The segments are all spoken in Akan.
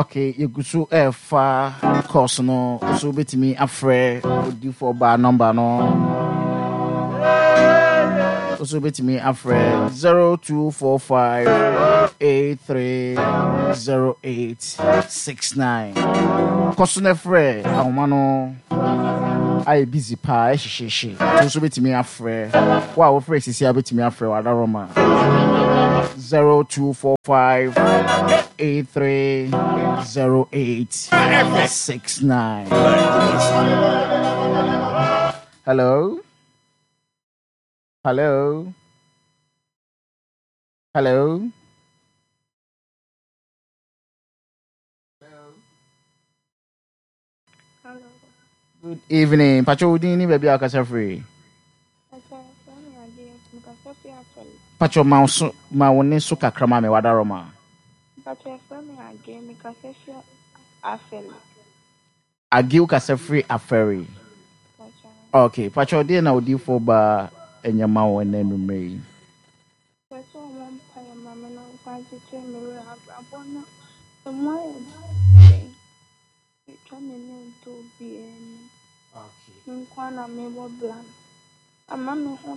Okay, you go so far course no so bet me afre do for bar number no. So bet me afre 0245830869. Course no frɛ ahomano I busy pa she. So bet me afre. Wa wo frɛ sisi abet me afre wada Roma. 0245830869. Hello. Hello. Hello. Hello. Good evening. Pacho Udini baby akasa free. Pacho ma woni so kakra ma me wada Roma. Pacho frame again me kasefia afel. Agiu kasa free aferi. Okay, Pacho dey na odi for ba enyama won enumre. Pacho mom paya mama no fancy me we abona. Someone trying to be okay. Nkwana me bo blan. Ama me hot.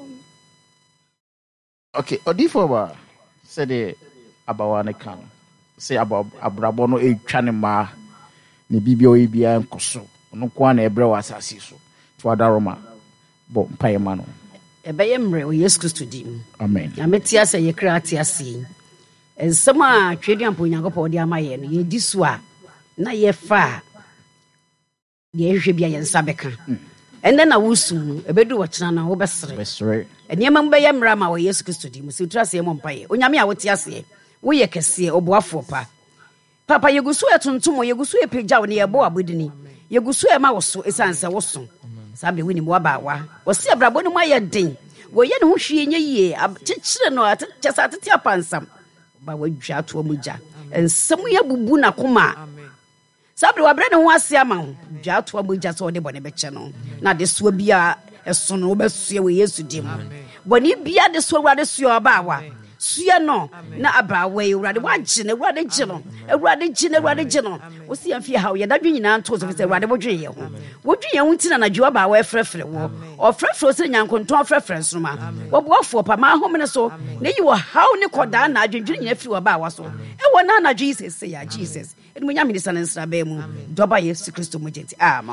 Okay, odi for ba say the abawane kan. Say about abrabo no etwa ne ma ne bibia oyibia nkoso. No kwa na ebre wasase so. To adaroma. Bo payema no. Ebeye mre o Yesu Kristo di. Amen. Ya metia se ye kra tia se. Ensem a twedi ampo Nyankopɔ de amaye no ye di so a na ye fa ye hwehwe bia ye nsa beka. Ende na wusu ebedu wo kyena na wo besere. Besere. Eniema mbeye mra ma o Yesu Kristo di. Musi utra se mo mpaye. Onyame a wotia se. Wo ye kese oboafo pa. Papa yegusu etontomo yegusu epagya wo ne yebo abodini. Yegusu e ma wo so esanse wo so. Sabe wini mo ba wa. Wo se abrabo ne mo aye den. Wo ye ne ho hwie nye yie. Kyekire no atesa atete apansam. Ba wadwa ato amugya. Ensem ye bubu na koma. Sabe wa bre ne ho ase ama ho. Dwa ato amugya so de bone beche no. Na de so bia eso no obesue we Yesu dim. Bone bia de so wrade suo ba wa. Suya no na abawe urade wagye na urade gye no urade gye no wo si amfi ha ye dadwe nyina nto so se urade bodwe ye ho wodwe ye ho ntina na dwo abawe frefre wo ofrefre se nyankonton frefre nsoma wo boafo pa ma hom ne so na yi wo haw ne koda na adwendwe nyina firi wo ba wa so e wo na na Jesus say ya Jesus e mo nyame disa ne nsra ba mu doba Yesu Kristo mo genti amen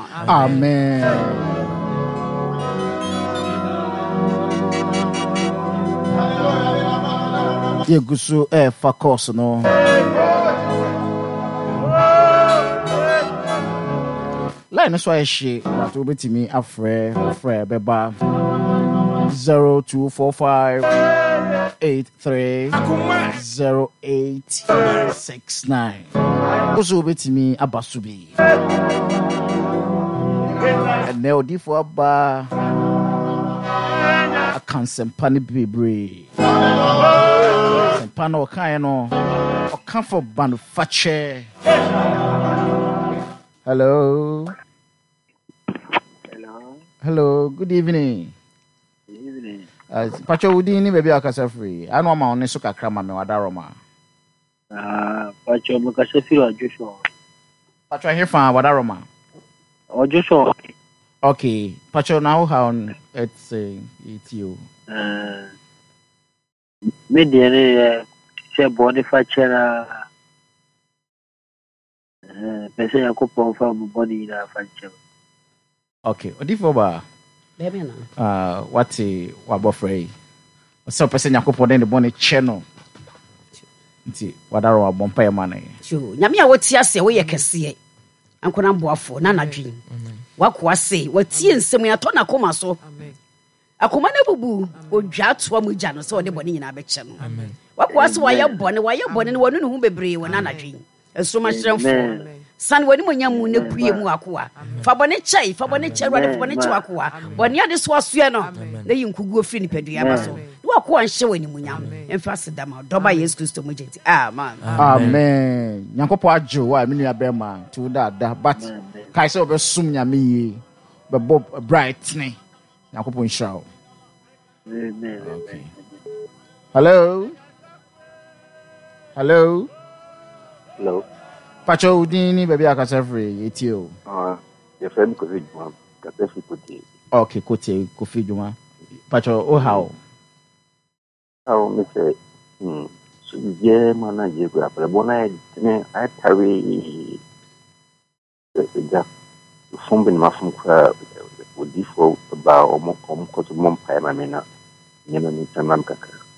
Yegusu fa course no. Line so she that will be me afre beba 0245830869. Also be me abasubi. And now di for ba a kansempani bebre. Pano kind or come for manufacture. Hello. Hello. Good evening. Good evening. Pacho Udini baby akasa free. I know ma one so kakra ma me wada Roma. Pacho mukasa free o Joshua. Pacho here from wada Roma. O Joshua. Okay. Pacho now how it's you. Mediane se Boniface na pese yakopon fa boni na fanche. Okay, odifo ba baby na what wabofrey so pese yakopon den boni che no nti wadaro abompa e mane jo nyame a wotia se wo ye kese ankona boafo na nadwen wakoa se watie nsem ya to na koma so akoma na bubu odwa to amugya no so de bone nyina beche no wakoa se waye bone ne wonu ne hu bebre wona nadwen esoma hyeremfo san wani monyamu ne kuye mu akoa fa bone chai wade fa bone chi wakoa bone ade so asua no na yinkugu ofiri ni pedua ba so wakoa nhye wani munyamu emfa sedama doba Yesu Kristo mo genti amen nyankopo ajo wa me nua bema to da but kai se obesum nyame yi be bob brightning nyankopo nshao Amen. Okay. Hello. Pacho Udini, baby, I can say free. It's you. Your friend could read one. Okay, Kofi Juma. Pacho, oh, how? How, Mr. So, yeah, man, you grab a bonnet. I carry the foaming muffin crowd with default about almost cause of one pie, my man. Never meet a man.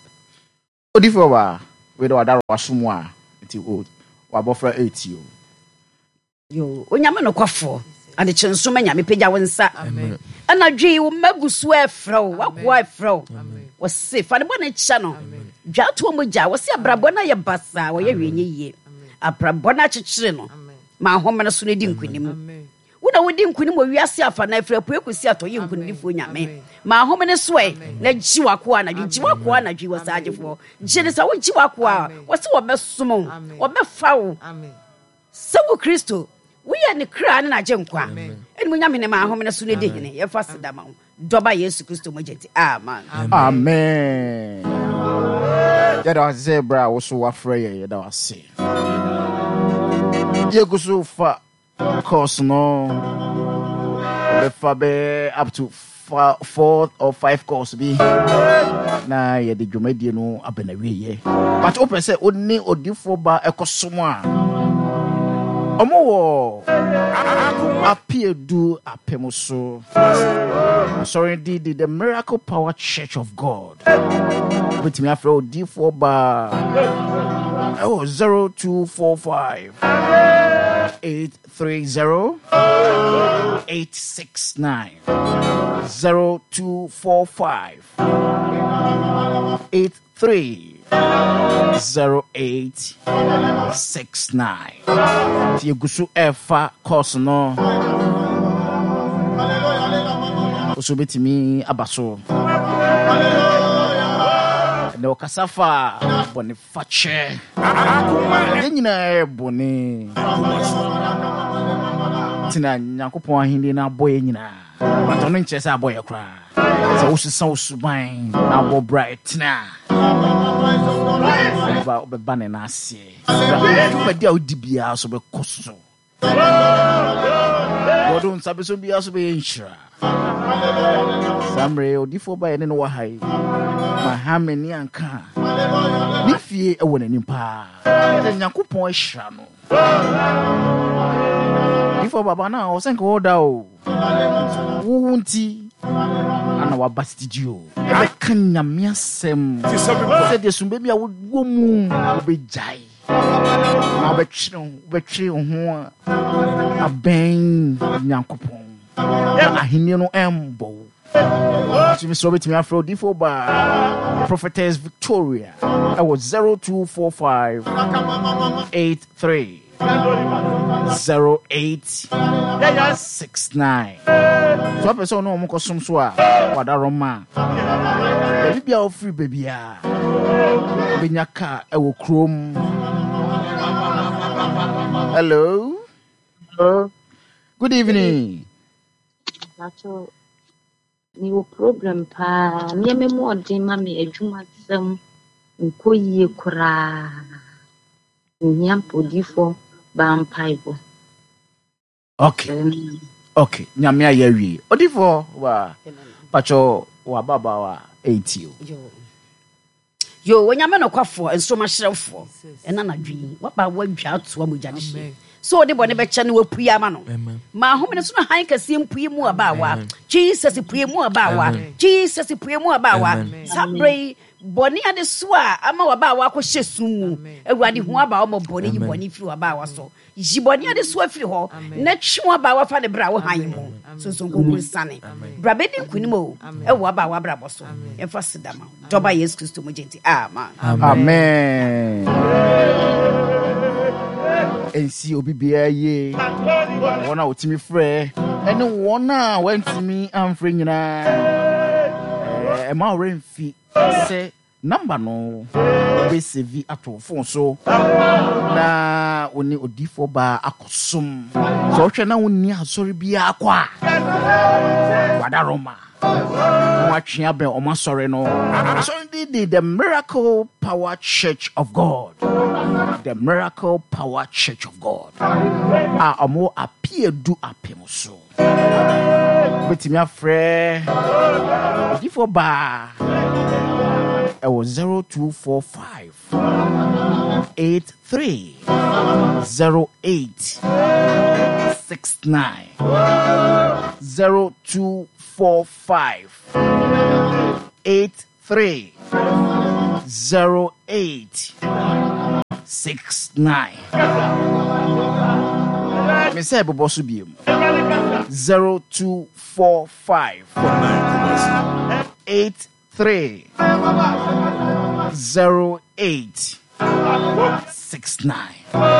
Odifo we do adaro asumwa nti o wabofra 8 yo. Yo, onyame no kwafo. Ade chenso ma nyame pagya wonsa. Amen. Anadwe wo magusu afro, wakwa afro. Wo se fa ne bona kya no. Dwa to mo gya, wo se abrabɔ na ye basa, wo ye hwenye yie. Abrabɔ na kyekere no. Ma homa no so ne di nkunim. Una wodi nkunim wo wiase afa na afra po ekusi atoye nkunimfo nyame. Ma homa ne so e na gyi wakoa na gyi wakoa na gyi wasagefo. Gyi ne sa wo gyi wakoa, wo se wo besom, wo befa wo. Amen. Sawu Kristo we ne kra ne na genkwa eni munyame ne ma ahom ne so ne de hene ye fa sedama doba Yesu Kristo mojeti amen amen ya da zebra wo so wafra ye da wase ye gusu fa course no be fa be up to 4 or 5 course bi na ye de dwumadie no abenawe ye but open say oni odifo ba ekosom a Omo appear do apemoso. Sorry, the Miracle Power Church of God. With me after D4 bar 0245 830 869 0245 83 0869. You go to Efa course no. Also bet me abaso. No kasafa boniface. Yenyina boni. Tina Yakupon hindi na boy nyina. But on nchese aboy kra. So usisa usuban na bo bright na. Ba bane na ase. Ba dia odibia so be koso. Wodun sabe so bia so be nshira. Samre odifo ba ene no wa hai. Mahameni anka. Ni fie e wona nimpa. Yakupon ehira no. Before baba na o senke oda o. Wunti ana waba studio ebe kan nyame asem se de sumbe bia wo mu obejai na obetwe ho aben nyankopon ahini no embo to me so betimi afro D4 ba Prophetess Victoria I was 0245 83 0869. So person no mo kosum so a wada roma. Bibia o free bibia. Benyaka e wo krom. Hello. Hello. Good evening. Nacho ni wo problem pa. Me mo odin ma me adwuma sem nkoyie kura. Nyampo difo bampaibo. Okay. Nyame ayawie. Odifo wa pacho wa baba wa 80. Yo, wonyame no kwafo enso ma hyerefo. Ena na dwi. Waba wadwa ato amugya de hye. So de bone be kye ne wapui ama no. Ma homene so na han kase mpui mu abawa. Jesus pui mu abawa. Jesus pui mu abawa. Sabre boni ade so a ama wabawa akɔhye sum. Awurade ho abawa mo boni yi boni firi wabawa so. Yi boni ade so afiri ho. Na twi wabawa fa ne bra wo han mu. So nkonkuru sane. Bra be di nkunim o. E wo abawa bra bo so. E fa sedama. Doba Yesu Kristo mo genti. Amen. Ensi obi bia ye wona otimi frɛ ene wona wantimi amfrɛ nyina ma remfi se number no be save ato phone so na na oni odifo ba akosom so ohwe na wonni asori bia akwa wada Roma watwe abe omasori no so the Miracle Power Church of God, the Miracle Power Church of God amo appear do apemoso betimi afre odifo ba it was 0245 83 08 69 0245 83 08 69 me say bobo so biem 0245 83 08 69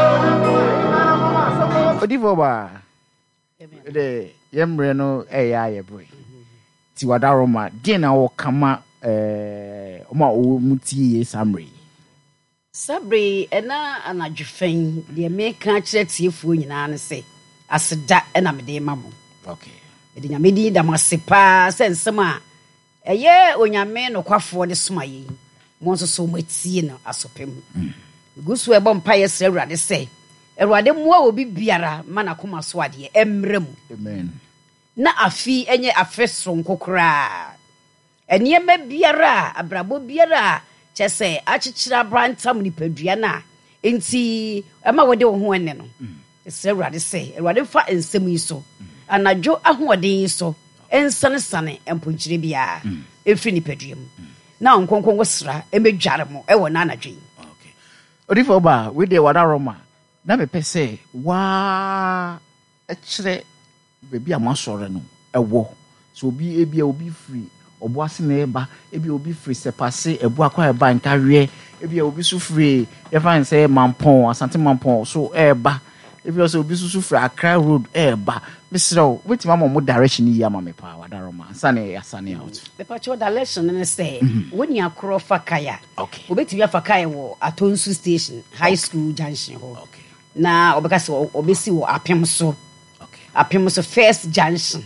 Odivoba de yemre no eya yebre ti wada Roma din na wo kama oma o muti samre sabre ena anadwefen de me ka kire tiefuo nyina ne se aseda ena me de mamo okay de nyame di da masepa sensem a eye onyame no kwafo de soma yi mo nso so matie no asopem gusu ebo mpa yesre awurade se awurade moa obi biara mana koma so ade emrem amen na afi enye afeso nkokora eniema biara abrabo biara chese achichira brantam nipadua na enti ema wode wo ho ene no se awurade se awurade fa ensem yi so anadwo ahoɔden so ensane emponkyire bia efi nipadua mu na nkonkongo sra emedware mo ɛwɔ na anadwo yi okay odifo ba we dey wada Roma na me pese wa ekire bebi amasore no ɛwɔ so obi ebia obi free obo ase na eba ebia obi free sepase ebu akwa eba nkawe ebia obi so free e find say mampon asante mampon so eba ebia so obi so free Accra road eba misro wetima mo direction yi ama me pa wada Roma sane out the pacho direction ne say when you akro fakaya okay obetimi afakaya wo Atonsu station high school junction ho okay na obeka se obesi wo apem so apem so first junction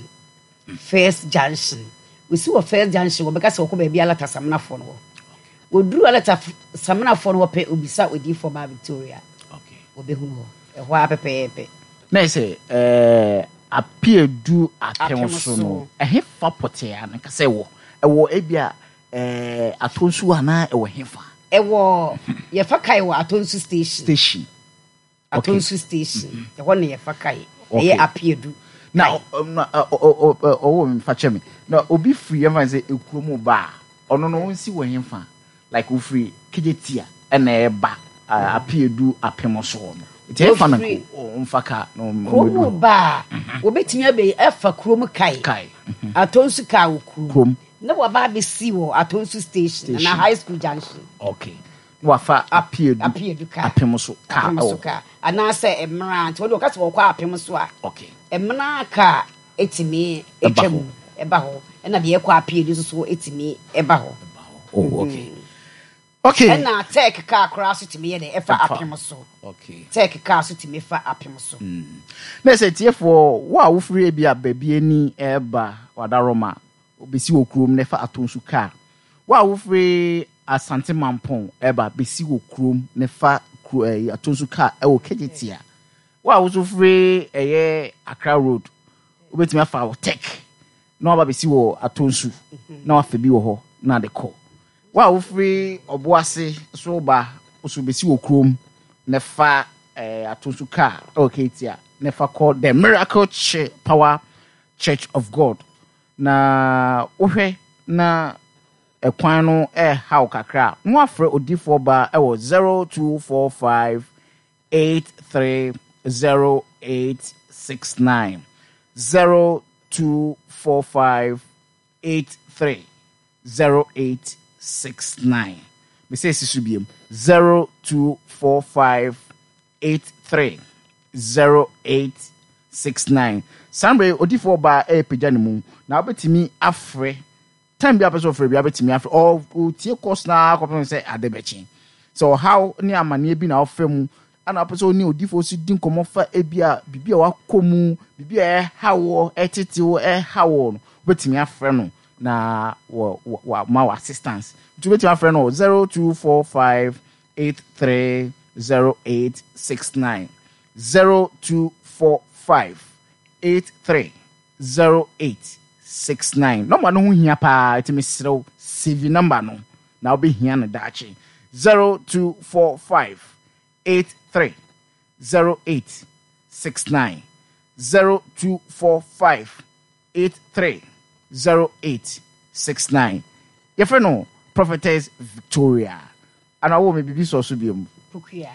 we see what first junction obeka se wo ba bia lata samna fo no wo duru lata samna fo no pe obisa odi for ba Victoria okay obehu ho ehwa apepepe na say appear do apem so no hefa potea na kase wo ewo ebia Atonsu ana ewo hefa ewo ye fakai wo Atonsu station Atonsu station ehwo ne ye fakai ye appear do now mfache me na obi free am say ekuromu ba ono no nsi wo hemfa like o free kejetia na eba appear do apem so no ite efa na mfaka no kromu ba obetimi abe efa kromu kai Atonsu ka wo krom na wa ba be si wo Atonsu station na high school junction okay wafa appear do apem so ka ana say emra nti wo ka se wo kwa apem so a okay emna ka etimi etwam eba ho na de ekwa appear do so etimi eba ho oh okay na tech car cross etimi ye de efa apem so okay tech car so etimi fa apem so na say tiefo wa wo free bia babie ni eba wada Roma obesi wo krom na fa Atonsu car wa wo free Asante Mampon eba besi wo krom na fa Atonsu car e wo kejetia wa wo so free Accra road obetimi afa wo tech na wa besi wo Atonsu na wa fa bi wo ho na de call wa wo free Oboase so ba so besi wo krom na fa Atonsu car okay tia na fa call the Miracle Power Church of God na ohwe na ekwan no how kakra no afre odifo ba e wo 0245 830869 0245 830869 me say sisubiem 0245 830869 Sambre odifo ba pagya ne mu na obetimi afre time bi apeso afre bi abetimi afre o tie course na akopem say adebechi so how ni amane bi na ofem ana apɛ sɛ ɔne odifoɔ so di nkɔmmɔ fa ebia biribi a wakɔ mu biribi a ɛhawo ɛtetew ɛhawo no wobɛtumi afrɛ no na ma wɔ assistance nti wobɛtumi afrɛ no 0245 830869 0245 830869 number no ho hia paa ɛtumi serew save number no na wobɛhia no daakye 0245 830869 0245 830869 yɛfrɛ no Prophetess Victoria ana wo me bibi so so biom